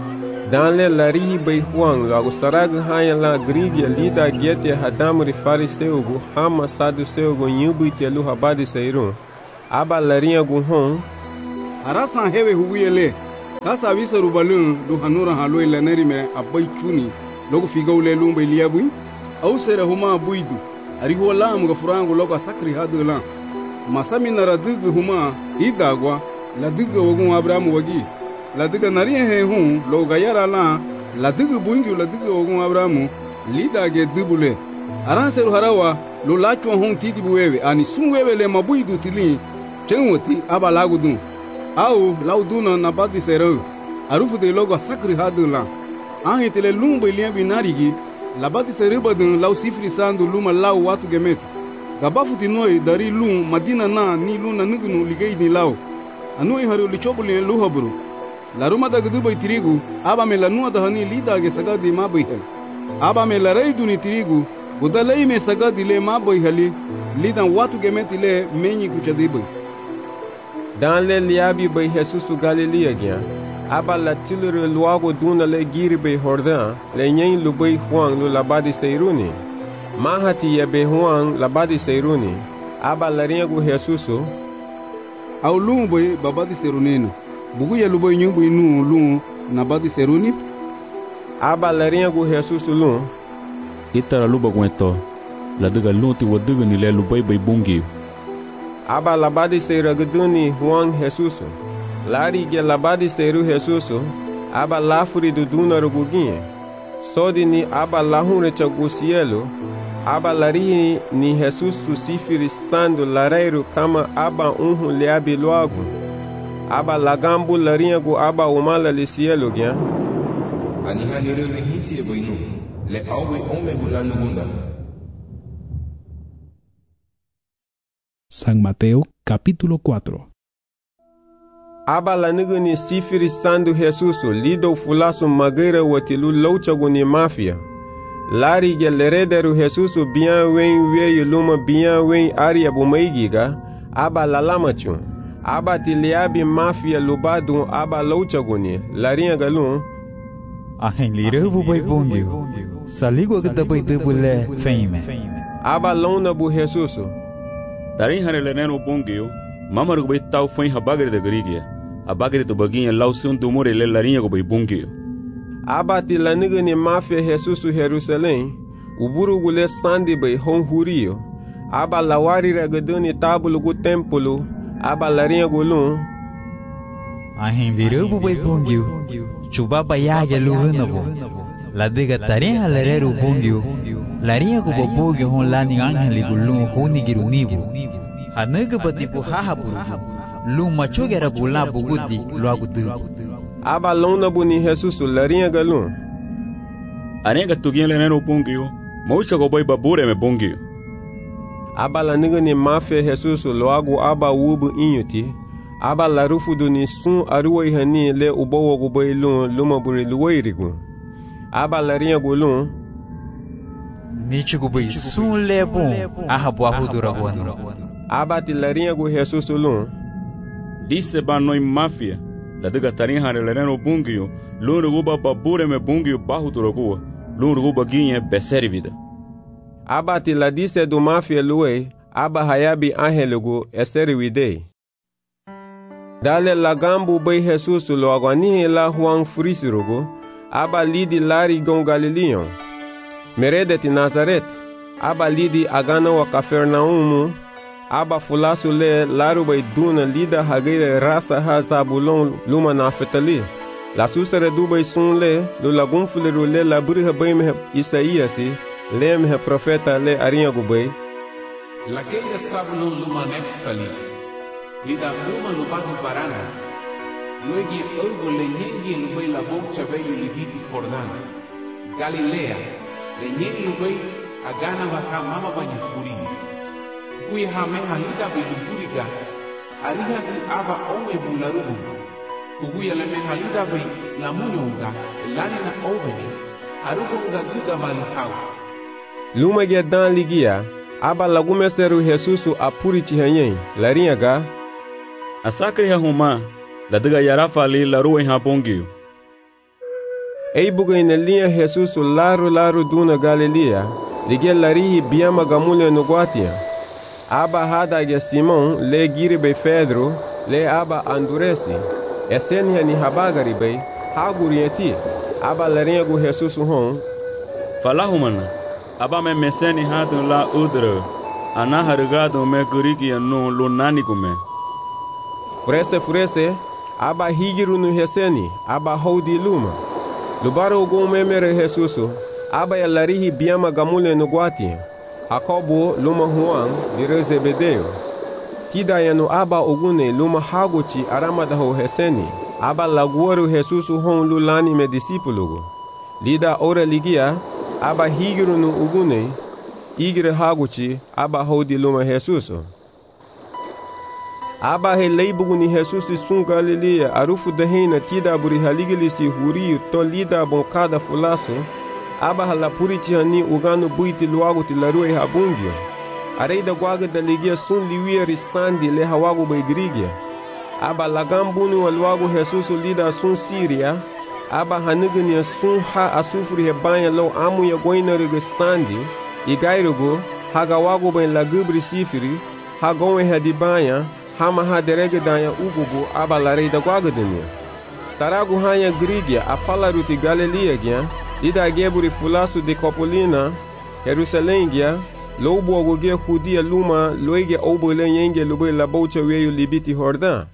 Dan le larihi bay huang lagu sarag hanya la grigia lida gete hadamuri fariseugu hama saduseugu nyubu telu habadi seirun. Aba larinha gu hon. Arasan hewe huguyele. Kasa visa rubalun du hanura haloi laneri me abai chuni. Logo figaule lumba iliabui. Au sere huma buidu. Arihu wala mga furangu logo sakri hadu la. Masami naradugu huma idagwa. La duga wagun Abrahamu wagi. La duga nariye he hun lo gayara la la duga buingi la duga wagun Abrahamu lida ge dubule. Aran seru harawa lo lachwa hun titi buwewe ani sunwewe le mabuidu tili chenwati aba lagudun. Au lauduna nabadi seru. Arufu de logo sakri hadu la. Ahi tele lumba ilian binarigi la badi seru badun lau sifri sandu luma lau watu gemeti. Gabafuti noi dari lum madina na ni luna nugunu ligei ni lau. Anui haru lichobuli luhaburu. La ruma da gduba tirigu aba me la nuwa da hani lida ge sagadi ma boihel. Aba me la reidu ni tirigu budalei me sagadi le ma boiheli lidan watu gemeti le menyi kuchadibu. Dan le liabi bay Jesusu Galilea gya. Aba la tilure luago duna le giri bay Jordan le nyen lu bay Juan lu labadi seiruni. Mahati ye bay Juan labadi seiruni. Aba la ringu Jesusu au lum boy babadi serunenu bugu ya luboy nyu boy nu lum nabadi seruni aba larinha gu Jesus lum itara luba gweto la daga luti waduga ni le luboy boy bungi aba labadi seragduni Juan Jesus lari ge labadi seru Jesus aba lafuri du duna ruguginha sodi ni aba lahunre chagusielo aba lari ni Jesus susifiri sandu lareiro kama aba unhu leabi loagu. Aba lagambu larinha gu aba umala le cielo gya. Ani halere le hisi e boinu. Le awe ome bulanu gunda. San Mateo capítulo cuatro. Aba la nigu ni sifiri sandu Jesus lido fulasu mageira watilu louchagu ni mafia. Lari ge lerederu Jesusu bien wen weyu luma bien wen aria bumaigiga aba lalamachu aba tiliabi mafia lubadu aba louchaguni larinha galun ahen liru bubai bongyu saligo gdabai dubule feime aba lona bu Jesusu tarin hare leneno bongyu mamar go bai tau fein habagre de grigia abagre to baginha lausun do more le larinha go bai bongyu abati la niga ni mafia Jesusu Jerusalém uburu gule sandi bay hon hurio aba la wari ragaduni tabulu gu tempulu aba la rinha gulun ahin virubu bay bongyu chuba bayage luhunabo la diga tarin halereru bongyu la rinha gu bobogyu hon lani angeli gulun honi girunibu hanaga batibu hahapuru lu machogera gula bugudi luagudu aba lona buni Jesusu larinha galun anega tugien lenero bongyu maucha go boy babure me bongyu aba la niga ni mafia Jesusu loagu aba wubu inyuti aba la rufudu ni sun aruwa ihani le ubowo go boy lun luma buri luwairigu aba larinha gulun nichi go boy sun le bon ahabu ahudura wanu aba ti larinha go Jesusu lun disse ba noi mafia la daga tarin hare lenero bungio luru guba babure me bungio bahu turogua luru guba ginye beseri vida aba ti la disse do mafia luwe aba hayabi angelugu esteri widei dale la gambu bay Jesus lo agwani la Juan frisirugo aba lidi lari gon Galileon merede ti Nazaret aba lidi agana wa Kafernaumu aba fulasu le laru bay duna lida hagire rasa ha Zabulon luma Naftali la susere dubay sun le lo lagun fuleru le la burha bay me Isaíasi le me profeta le arinha gubay la keira Zabulon luma Naftali lida luma lubani barana luegi urgo le nyengi lubay la bocha veyu libiti Jordan Galilea le nyengi lubay agana baha mama banya kurini kuya hame halida biluburiga ariha ki aba ome bularubu kuya le me halida be la munyonga lani na oveni arugonga giga malihau luma ge dan ligia aba lagume seru Jesusu apuri chihanyen larinha ga asakri ha huma la daga yarafa li la ruwa ha bongio Ei buga ina linha Jesus laro laro duna Galilia, ligia larihi biama gamulha no guatia. Aba hada ya Simão, le giri be Pedro, le aba anduresi. Esenia ni habagari be, hagurieti. Aba larinha gu Jesus hon. Falahumana, aba me meseni hadun la udra, ana hargado me gurigi no lunani gume. Furese furese, aba higiru no Heseni, aba hodi luma. Lubaro go memere Jesuso, aba ya larihi biama gamule no guatia. Jacobo luma Juan dire Zebedeo. Tida ya no aba ogune luma haguchi aramadaho Heseni. Aba laguaru Jesuso hon lulani me discipulugo. Lida ora ligia, aba higiru no ogune, igre haguchi, aba hodi luma Jesuso. Aba he leibugu ni Jesus sun Galilia arufu dehena tida buri haligilisi huriu to lida bonkada fulaso. Aba hala puriti hani ugano buiti luagu ti larue habungio. Areida guaga da ligia sun liwia risandi le hawagu baigrigia. Aba lagambunu wa luagu Jesus lida sun Siria. Aba hanigania sun ha asufuri hebanya lo amu ya goina riga sandi. Igairugo hagawagu bain lagubri sifiri. Hagowe hadibanya. Hama ha derege danya ugugu aba larei da guagadenia. Saragu hanya grigia a falaruti Galilia gia, lida geburi fulasu de Copolina, Jerusalém gia, lobo agogia judia luma, loige obole yenge lube la bocha weyu libiti Jordán.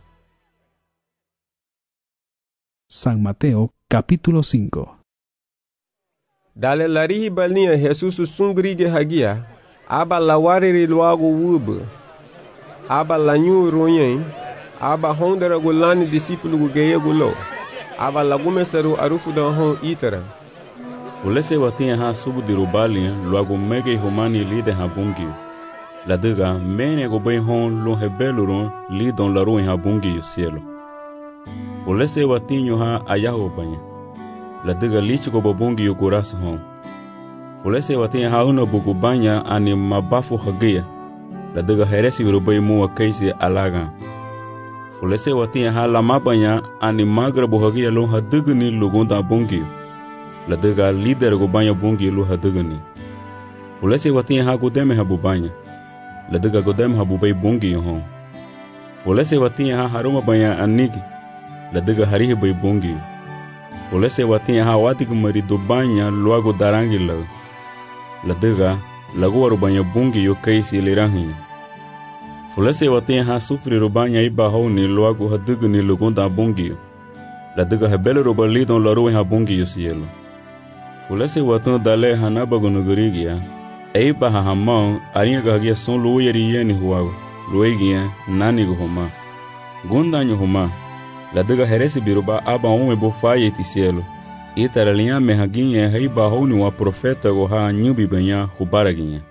San Mateo capítulo cinco. Dale larihi balinha Jesus sun grigia hagia, aba lawariri luago ubu. Aba lanyu royen, aba hondera gulani discípulo geye gulo, aba lagumesteru arufu da hon itera. Ulese watinha ha subu dirubalia, luago mege humani lide ha bungi. La diga mene go bem hon lo hebeluron lidon la ruin ha bungi o cielo. Ulese watinho ha ayaho banha. La diga lichi go babungi o coração hon. Ulese watinha ha una bugu banha ani mabafu hagia. La diga heresi virubai mua kaisi alaga. Fulese watinha ha lama banha ani magra bohagia lo hadigni lugonda bungi. La diga líder go banha bungi lo hadigni. Fulese watinha ha godeme ha bubanya. La diga godeme ha bubai bungi hon. Fulese watinha ha haruma banha anigi. La diga harihi bai bungi. Fulese watinha ha watig mari do banha luago darangi la. La diga lagu arubanya bungi yo kaisi lirahi. Fulese watinha ha sufri rubanya iba honi luagu hadugu ni lugonda bungi. La diga hebele rubalidon la ruin ha bungi yo cielo. Fulese watun dale hanabago nugurigia. Eiba ha hamão arinha gagia son luyeri yeni huago. Luegia nani go homa. Gundanyo homa. La diga heresi biruba aba ume bofaye ti cielo. Itara linha mehaginha heiba honi wa profeta go ha nyubi benya hubaraginha.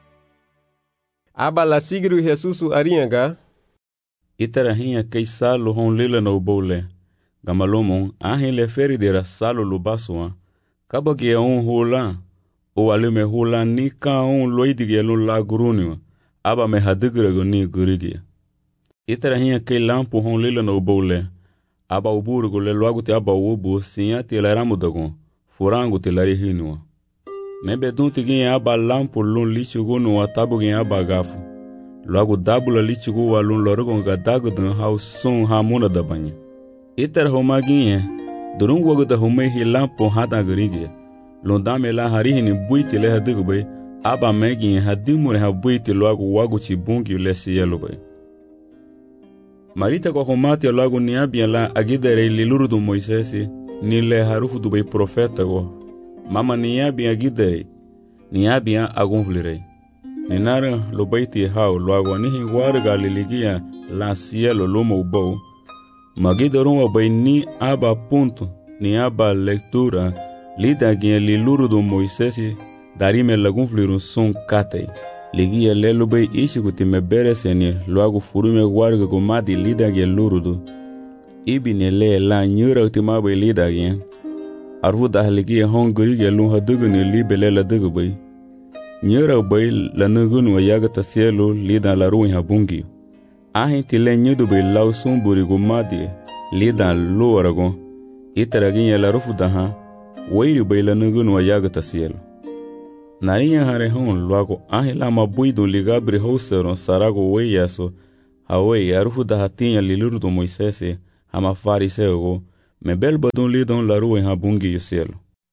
Aba la sigru Jesusu arinha. Itara hinha kei salo hon lila no bole. Gamalomon ahin le feridera salo lubaswa. Kabagi un hula. O alume hula ni ka un loidige lo la guruniwa. Aba me hadigrego ni gurigia. Itara hinha kei lampo hon lila no bole. Aba uburgo le loago te aba ubu sinha te laramudagon. Furango te larihinwa. Mebe dunti ginha aba lampo lun lichugo no atabu ginha aba gafu. Loago dabula lichugo wa lun lorogon gadago dan hau sun hamuna da banha. Itara homa ginha. Durungo wago da homei hi lampo hada gurigia. Londame la harihini buiti le hadigo bay. Aba megin hadimure ha buiti loago wago chibungi le sielo bay. Marita kwa komati loago niabia la agidere liluru do Moisesi ni le harufu do bay profeta go. Mama niabia agidere niabia agonvlirei. Ninara lo baiti hao loago nihi warga liligia la sielo lomo ubo. Magidoron wa bay ni aba punto ni aba lectura. Lida ginha liluru do Moisesi darime lagun flirun son katei. Ligia lelo bei ishiku time bereseni loago furume warga gomadi lida ginha lurudu. Ibine le la nyura utima bei lida ginha. Arvu dah ligia hongri ginha lun haduguni libe le la dugu bei. Nyura bei la nugunu wa yagata cielo lida la ruin habungi. Ahin tile nyudu bei lau sumburi gomadi lida lu aragon. Itara ginha la rufu daha. weiri baila nugun wa yagata cielo. Narinha hare hon luago ahila mabuido ligabre houseron sarago weiaso hawei arufu da hatinha liluru do Moisés hama fariseugo mebel badun lidon larue habungi yo cielo.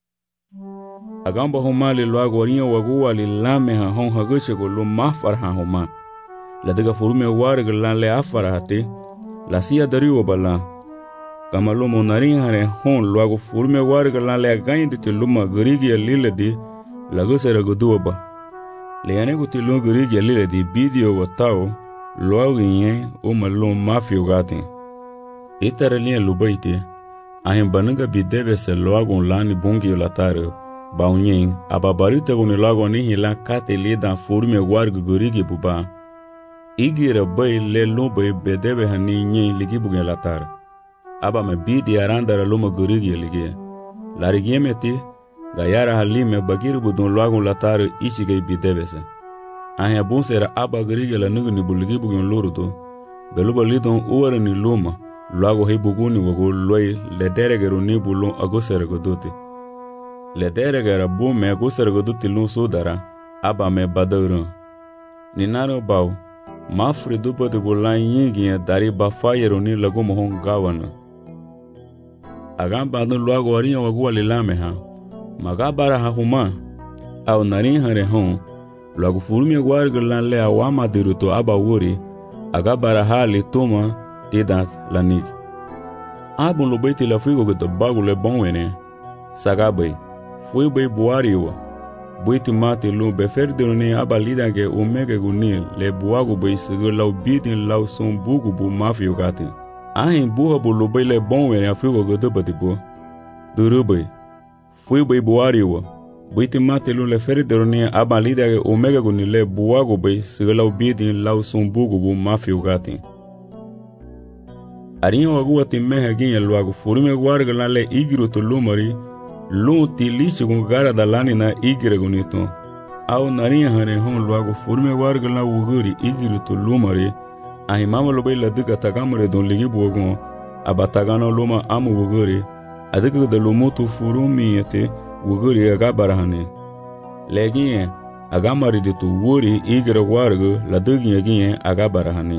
Agamba homali luago arinha wagua li lame ha hon haguchego lo mafar ha homa. La diga furume warga lan le afara hati la sia dariwa bala. Kama lumo narinha hare hon luago furume warga lan le againde te luma garigi ya lile di lagu sera gudua ba. Leane guti lo garigi ya lile di bidio watao luago nye uma lo mafio gati. Itara liya lubaiti ahin banuga bidebe se luago lani bungi yo latare baunyen ababarita guni luago nihi lan kate lidan furume warga garigi buba. Igira bay le lumba bedebe hani nye ligi bugen latare. Aba me bidi arandara luma garigi ligi. Larigi meti gayara halime bagiru budun luagun latare ichi gay bidebese. Ahe bunsera aba garigi la nugu ni buligi bugen luruto. Beluba lidon uwara ni luma luago hei buguni wago loi lederegero ni bulun agusera goduti. Lederegera bu me agusera goduti lun sudara aba me badauran. Ninaro bau mafri dupa de gulan yingi dari bafayero ni lagu mohon gawana. Agam bandun luago arinha wagu alilame ha. Magabara ha huma. Au narin hare hon. Luago furumi aguarga lan le awama diruto aba wuri. Agabara ha li tuma didat lanik. Abun lo baiti la figo gata bagu le bonwene. Sagabay. Fui bay buariwa. Buiti mate lu beferdero ni aba lidange omega gunil le buagu bay sige lau bidin lau son bugu bu mafio gati. Ahin buha bu lo bay le bonwene afrigo gata bati bu. Duru bay. Fui bay buariwa. Buiti mate lu le ferdero ni aba lidange omega gunil le buagu bay sige lau bidin lau son bugu bu mafio gati. Arinha wagu ati meha ginha luago furume guarga la le igiro to lumari lu tilichi gun gara dalani na igire gunito. Au narinha hare hon luago furume guarga la wuguri igiro to lumari ahi mama lo bay la diga tagamare don ligi buogon abatagano luma amu wuguri adiga da lumutu furumi ete wuguri aga barahane. Leginye agamari ditu wuri igire guarga la diga ginye aga barahane.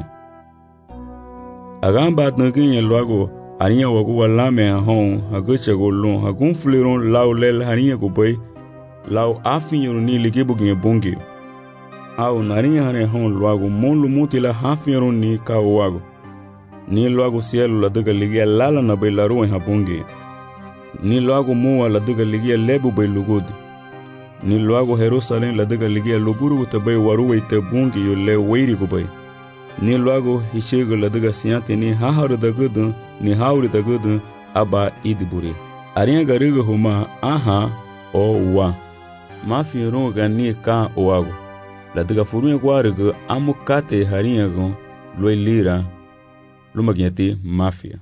Agam bat naginye luago arinha wagu walame hon haguchego lun hagun fliron lau lel harinha gubay lau afinyo ni ligibu ginye bungi. Au narinha hane hon luago mon lumuti la hafinyo ni kao wago. Ni luago cielo la diga ligia lala na bay la ruin ha bungi. Ni luago mua la diga ligia lebu bay lugudi. Ni luago Jerusalem la diga ligia luburu te bay waruwe te bungi yo le weiri gubay. Ni luago hishego la diga siante ni haharu da gudu ni hauri da gudu aba idiburi. Arinha gariga huma aha o wa. Mafi ronga ni ka oago. La diga furume guarigo amukate harinha gon loi lira lumagiati mafia.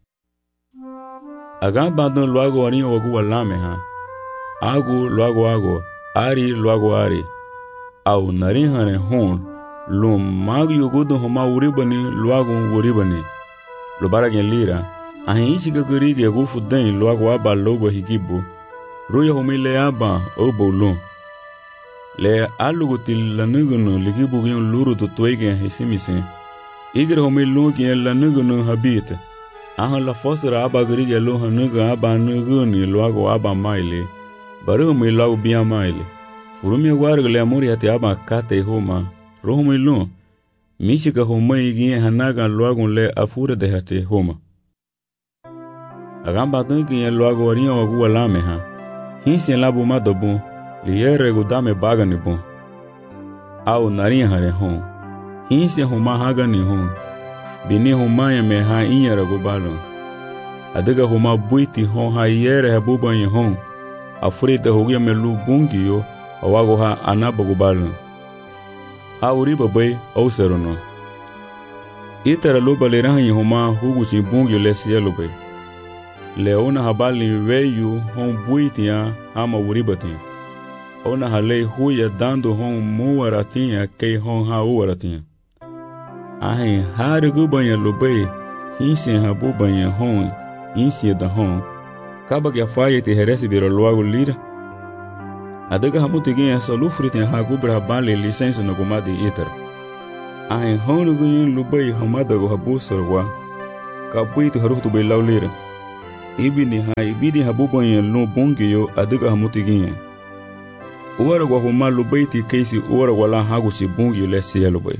Agam bandon luago arinha wagu walame ha. Agu luago ago. Ari luago ari. Au narinha ne hon. Lum mag yugudu homa uribani luago uribani. Lubara gen lira. Ahin ichi gagurigi agufu den luago aba lobo higibu. Ruya humile aba obo lum. Le aluguti lanugunu ligibu gen luru tutuegen hisimisen. Igre humile lungien lanugunu habite. Ahan la fosra aba gurigi lo hanuga aba nuguni luago aba maile. Bari humile luago biya maile. Furumi wargale amuri hati aba kate homa. Rohumai lun, michika homai ginye hanaga luagun le afure de hate homa. Agamba tunki ye luago warinha wagu walame ha. Hinsi labu madobun, liyere gudame baga ni bun. Au narinha hare hon. Hinsi homa haga ni hon. Bini homa ye me ha inyara gubalun. Adiga homa buiti hon ha yere habuba ye hon. Afure de hogia me lu bungi yo, awago ha anaba gubalun. Ha uriba bay au serono. Itara loba le rahi homa huguchi bungi le cielo bay. Leona habali weyu hon buitia hama uribatin. Ona halei huya dando hon muwaratinha kei hon ha uwaratinha. Ahin hari gubanya lobay hinsi habu banya hon insi da hon. Kaba que faia te herese vira logo lira. Adaga hamuti ginha salufri tem hagubra bale licença no gomade iter. A em honu gunyin lubai hamada go habusarwa. Kapuito harutu bai laulira. Ibini ha ibidi habubanyen no bongeyo adaga hamuti ginha. Uara gwa huma lubai ti keisi uara wala haguchi bongeyo lesi lubai.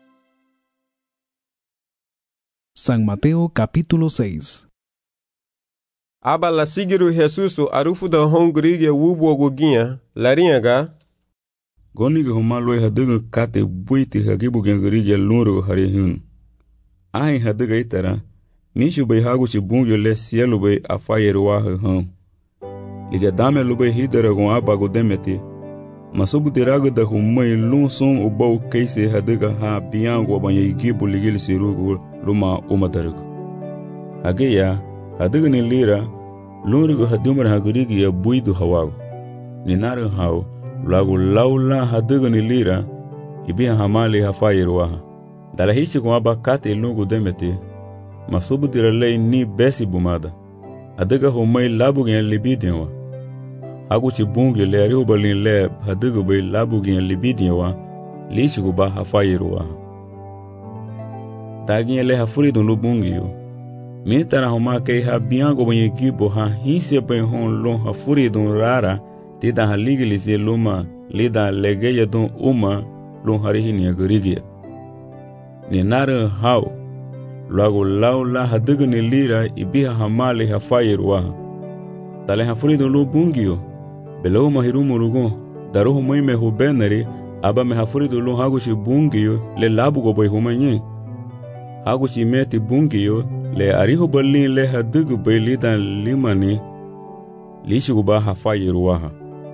San Mateo capítulo seis. Aba la sigiru Jesusu arufu da hongri ya wubo goginha larinha ga goni ga huma loy hadaga kate buiti hagibu gengri ya luro hari hun ai hadaga itara nishu bai hagu chi bungyo le sielu bai afayeru wa han liga dame lu bai hidara gon aba go demeti masubu diraga da huma lun sun ubau keise hadaga ha biango banya igibu ligil sirugo luma umadargo hageya hadaga ni lira lurigo hadumar hagurigi ya buidu hawago ni naru hao lagu laula hadaga ni lira ibiha hamali hafayiru waha dala hishi kwa bakate lungu demeti masubu diralei ni besi bumada hadaga humai labu gen libidianwa haguchi bungi le ariubalin le hadaga bai labu gen libidianwa lishi kuba hafayiru waha dagin le hafuridun lubungi yo Mitara homa kei ha biango banyi gibo ha hinse bai hon lon ha furidun rara tida ha ligilise luma lida legeya dun uma lon harihi ni agarigia. Ni nare hao lagu laula ha diga ni lira ibiha hamali ha fayirwa. Tale ha furidun lo bungio belau mahirumu rugon daruhu maime hu benari aba me ha furidun lo hagushi bungio le labu go bai humanyi. Hagushi meti bungio le ariho balin le hadugu bai lidan limani lishuguba hafayiruwaha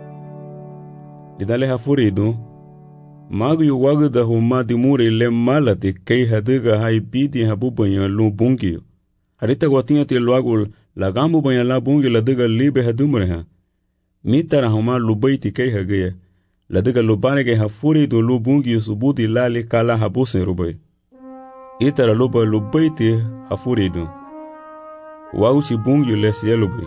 lidale hafuridu magu yu wagda huma dimuri le malati kei haduga hai bidi habubanya lu bungiyo harita gwatinga ti luagul lagambu banya la bungi laduga libe hadumreha mitara huma lubaiti kei hagaya laduga lubane ke hafuridu lu bungiyo subuti lali kala habusen rubai itara luba lubaiti hafuridu wauchi bungyo lesi elubai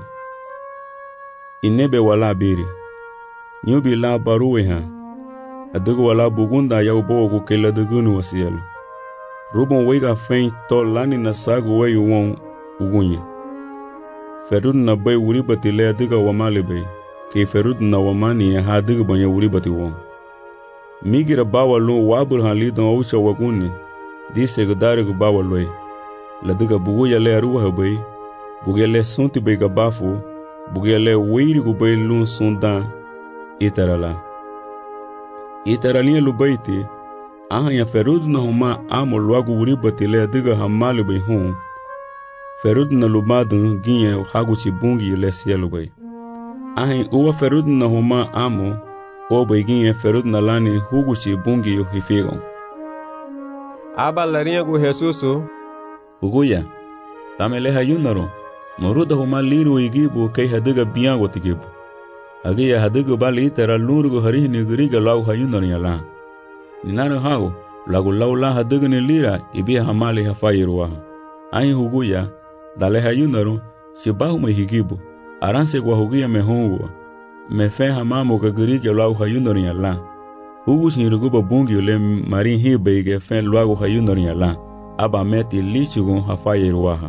inebe wala biri nyubi la baruwe ha adugu wala bugunda ya ubogu kela dugunu wasielu rubon wega fein to lani na sagu wayu won ugunye ferud na bay wuribati le aduga wamali bay ke ferud na wamani ha adugu banya wuribati won migira bawa lu wabur ha lidon aucha waguni dise gudari gu bawa loy laduga buguya le aruwa bay buguya le sunti bay gabafu buguya le weiri gu bay lun sundan itarala itaralinha lubaiti ahanya ferud na huma amo logo uribati le aduga hamali bay hum ferud na lubadu ginye haguchi bungi le sielu bay ahin uwa ferud na huma amo o bay ginye ferud na lani huguchi bungi yu hifigon aba larinha gu Jesusu uguya tamele hayunaro moruda huma liru igibu kei haduga biango tigibu agiya haduga bali itara lurugo harihi niguriga lau hayunaro yala ninaro hago lagu laula haduga ni lira ibia hamali hafayiruwa ahin huguya dale hayunaro shibahu mehigibu aranse gwa huguya mehungu mefe hamamu kaguriga lau hayunaro yala Hugu shiniruguba bungi ule marin hibeige fen luago hayunari yala aba meti lichugun hafayiruwaha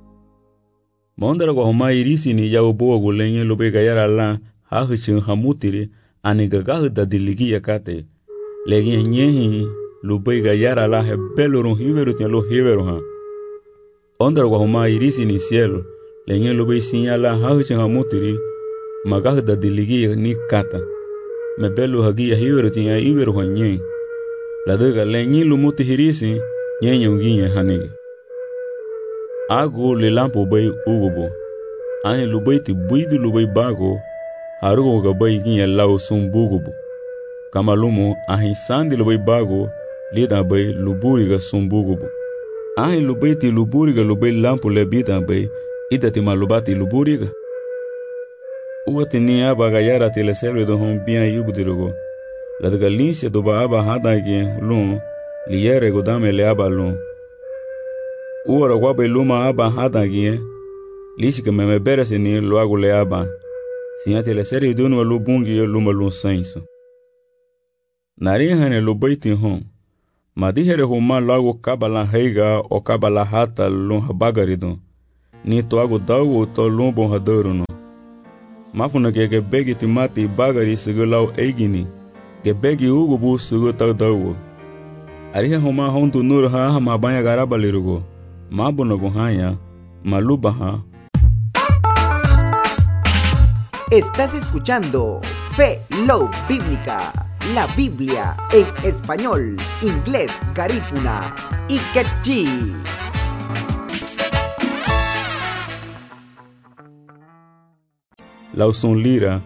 Mondara kwa huma irisi ni yao boa gulenye lube gayara la hahichin hamutiri ani gagahu da diligi yakate legi nyehi lube gayara la hebelurun hiveru tian lo hiveru ha Ondara kwa huma irisi ni cielo lenye lube sinyala hahichin hamutiri magahu da diligi ni kata me belu hagia hiweru tinya iweru hanye laduga lenyi lumuti hirisi nyenye unginye hanigi agu le lampo bay ugubo ahin lubaiti buidu lubai bago harugo gabai ginye lau sumbugubo kama lumu ahin sandi lubai bago lida bay luburiga sumbugubo ahin lubaiti luburiga lubai lampo le bida bay idati malubati luburiga Uwati ni aba gayara tele selwe do hon bian yubudirugo. Ladaga linsia do ba aba hadagi lun liyere go dame le aba lun. Uwara wabe luma aba hadagi Lishi que me me bera se ni lo hago le aba. Si ante le serie de no lo bungi lo malun senso. Nari hane lo baiti hon. Ma dihere huma lo hago kabala heiga o kabala hata lo habagarido. Ni to hago dago to lo bon hadoro no. Mafuna ke ke begi timati bagari segulau eigini. Ke begi ugo bu sugo tau dago. Ariha homa hontu nur ha ha mabanya garaba lirugo. Mabuno gohaya, malubaha. Estás escuchando Fe Love Bíblica, la Biblia en español, inglés, garífuna y quechí. Lauson lira